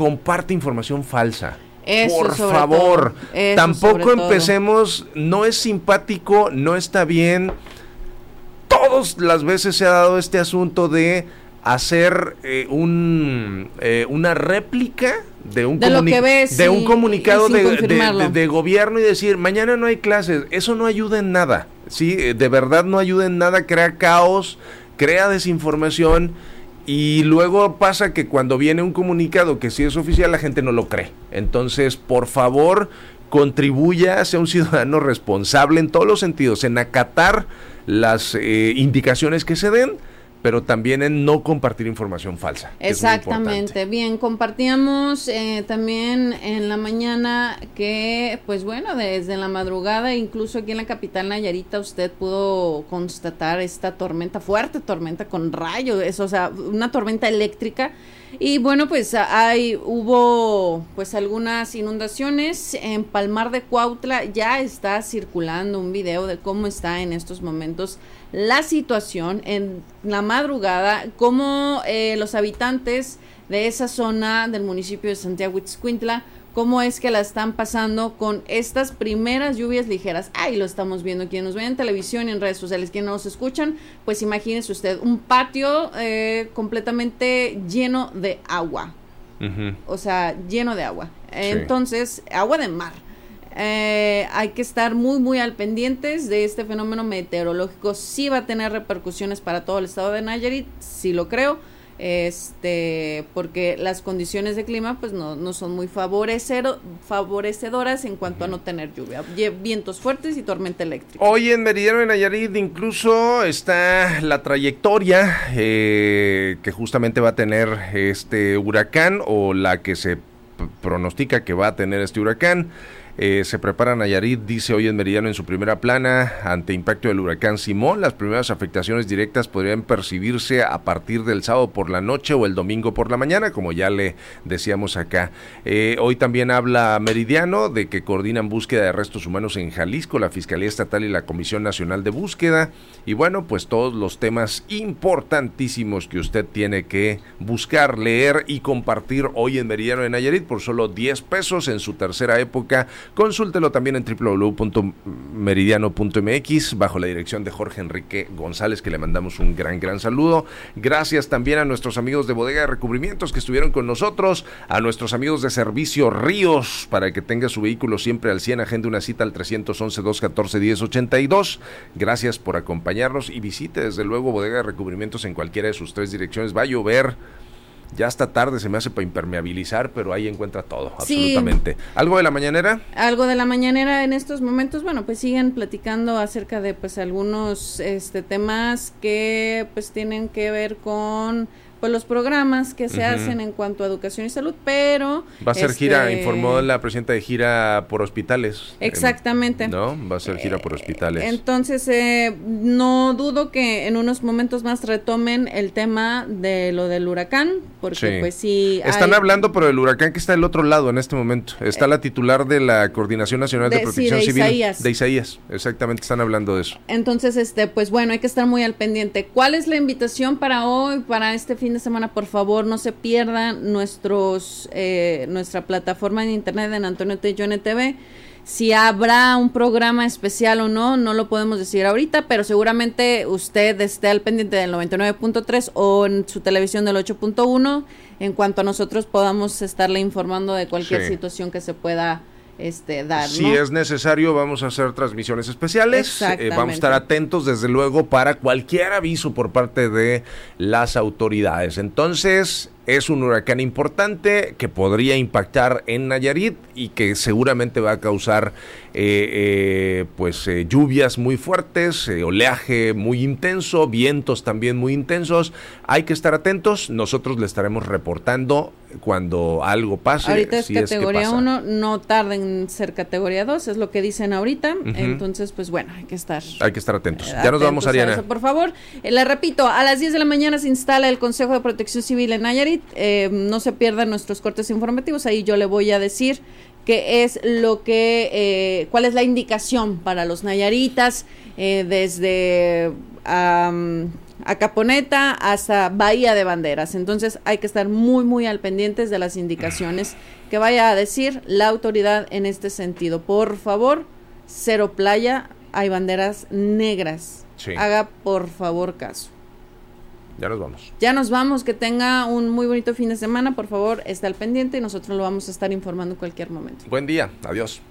comparte información falsa. Eso por favor, tampoco empecemos, no es simpático, no está bien. Todas las veces se ha dado este asunto de hacer una réplica de un comunicado de gobierno y decir mañana no hay clases. Eso no ayuda en nada, sí, de verdad no ayuda en nada, crea caos, crea desinformación. Y luego pasa que cuando viene un comunicado que sí es oficial, la gente no lo cree. Entonces, por favor, contribuya, sea un ciudadano responsable en todos los sentidos, en acatar las indicaciones que se den, pero también en no compartir información falsa. Exactamente. Bien, compartíamos también en la mañana que, pues bueno, desde la madrugada, incluso aquí en la capital Nayarita, usted pudo constatar esta fuerte tormenta con rayos, o sea, una tormenta eléctrica. Y bueno, pues hubo pues algunas inundaciones en Palmar de Cuautla. Ya está circulando un video de cómo está en estos momentos la situación en la madrugada, cómo los habitantes de esa zona del municipio de Santiago Ixcuintla, cómo es que la están pasando con estas primeras lluvias ligeras. Ahí lo estamos viendo, quienes nos ven en televisión y en redes sociales, quienes nos escuchan, pues imagínese usted, un patio completamente lleno de agua, o sea, lleno de agua, entonces, agua de mar. Hay que estar muy muy al pendientes de este fenómeno meteorológico. Sí va a tener repercusiones para todo el estado de Nayarit, sí lo creo, porque las condiciones de clima pues no son muy favorecedoras en cuanto a no tener lluvia, vientos fuertes y tormenta eléctrica. Hoy en Meridiano de Nayarit incluso está la trayectoria que justamente va a tener este huracán, o la que se pronostica que va a tener este huracán. Se prepara Nayarit, dice hoy en Meridiano en su primera plana, ante impacto del huracán Simón. Las primeras afectaciones directas podrían percibirse a partir del sábado por la noche o el domingo por la mañana, como ya le decíamos acá. Hoy también habla Meridiano de que coordinan búsqueda de restos humanos en Jalisco, la Fiscalía Estatal y la Comisión Nacional de Búsqueda. Y bueno, pues todos los temas importantísimos que usted tiene que buscar, leer y compartir hoy en Meridiano de Nayarit por solo 10 pesos en su tercera época. Consúltelo también en www.meridiano.mx bajo la dirección de Jorge Enrique González, que le mandamos un gran saludo. Gracias también a nuestros amigos de Bodega de Recubrimientos que estuvieron con nosotros, a nuestros amigos de Servicio Ríos, para que tenga su vehículo siempre al 100, agende una cita al 311-214-1082. Gracias por acompañarnos y visite desde luego Bodega de Recubrimientos en cualquiera de sus 3 direcciones. Va a llover. Ya esta tarde se me hace para impermeabilizar, pero ahí encuentra todo, sí. Absolutamente. ¿Algo de la mañanera? Algo de la mañanera en estos momentos, bueno, pues siguen platicando acerca de pues algunos temas que pues tienen que ver con pues los programas que se hacen en cuanto a educación y salud, pero va a ser gira, informó la presidenta de gira por hospitales. Exactamente. ¿No? Va a ser gira por hospitales. Entonces, no dudo que en unos momentos más retomen el tema de lo del huracán, porque pues sí. Están hablando, pero el huracán que está del otro lado en este momento. Está la titular de la Coordinación Nacional de Protección Civil. Isaías. De Isaías, exactamente, están hablando de eso. Entonces, pues bueno, hay que estar muy al pendiente. ¿Cuál es la invitación para hoy, para este fin de semana? Por favor, no se pierdan nuestra plataforma en internet en Antonio Tellone TV. Si habrá un programa especial o no lo podemos decir ahorita, pero seguramente usted esté al pendiente del 99.3 o en su televisión del 8.1 en cuanto a nosotros podamos estarle informando de cualquier situación que se pueda dar, ¿no? Si es necesario, vamos a hacer transmisiones especiales. Vamos a estar atentos, desde luego, para cualquier aviso por parte de las autoridades. Entonces, es un huracán importante que podría impactar en Nayarit y que seguramente va a causar lluvias muy fuertes, oleaje muy intenso, vientos también muy intensos. Hay que estar atentos. Nosotros le estaremos reportando cuando algo pase. Ahorita es categoría 1, no tarda en ser categoría 2, es lo que dicen ahorita. Entonces, pues bueno, hay que estar atentos. Ya nos vamos, Ariana. Eso, por favor, le repito, a las 10 de la mañana se instala el Consejo de Protección Civil en Nayarit. No se pierdan nuestros cortes informativos, ahí yo le voy a decir qué es lo que, cuál es la indicación para los nayaritas, desde Acaponeta hasta Bahía de Banderas. Entonces hay que estar muy, muy al pendientes de las indicaciones que vaya a decir la autoridad en este sentido. Por favor, cero playa, hay banderas negras. Sí. Haga por favor caso. Ya nos vamos. Ya nos vamos, que tenga un muy bonito fin de semana. Por favor, esté al pendiente y nosotros lo vamos a estar informando en cualquier momento. Buen día, adiós.